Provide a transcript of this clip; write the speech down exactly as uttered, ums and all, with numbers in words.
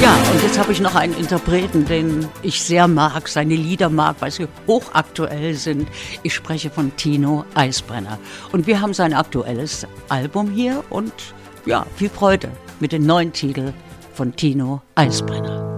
Ja, und jetzt habe ich noch einen Interpreten, den ich sehr mag, seine Lieder mag, weil sie hochaktuell sind. Ich spreche von Tino Eisbrenner. Und wir haben sein aktuelles Album hier und ja, viel Freude mit dem neuen Titel von Tino Eisbrenner.